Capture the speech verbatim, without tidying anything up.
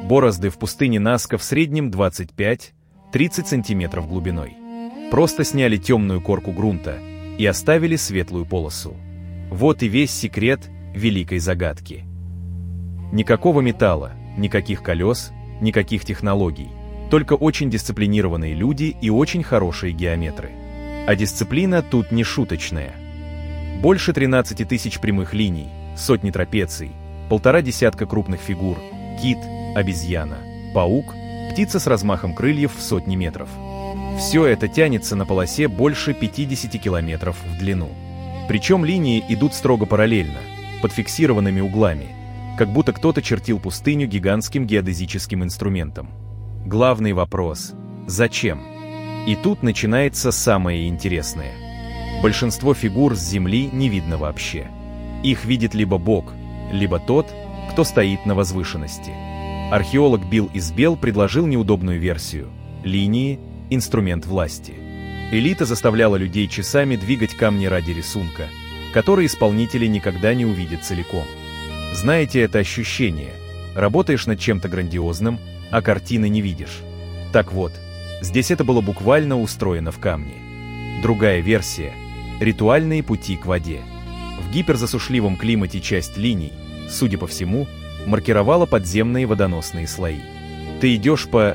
Борозды в пустыне Наска в среднем двадцать пять — тридцать сантиметров глубиной. Просто сняли темную корку грунта и оставили светлую полосу. Вот и весь секрет великой загадки. Никакого металла, никаких колес, никаких технологий. Только очень дисциплинированные люди и очень хорошие геометры. А дисциплина тут не шуточная. Больше тринадцати тысяч прямых линий, сотни трапеций, полтора десятка крупных фигур, кит, обезьяна, паук, птица с размахом крыльев в сотни метров. Все это тянется на полосе больше пятидесяти километров в длину. Причем линии идут строго параллельно, под фиксированными углами, как будто кто-то чертил пустыню гигантским геодезическим инструментом. Главный вопрос – зачем? И тут начинается самое интересное. Большинство фигур с Земли не видно вообще. Их видит либо Бог, либо тот, кто стоит на возвышенности. Археолог Билл Избел предложил неудобную версию – линии – инструмент власти. Элита заставляла людей часами двигать камни ради рисунка, который исполнители никогда не увидят целиком. Знаете это ощущение? Работаешь над чем-то грандиозным, а картины не видишь. Так вот, здесь это было буквально устроено в камне. Другая версия – ритуальные пути к воде. В гиперзасушливом климате часть линий, судя по всему, маркировала подземные водоносные слои. Ты идешь по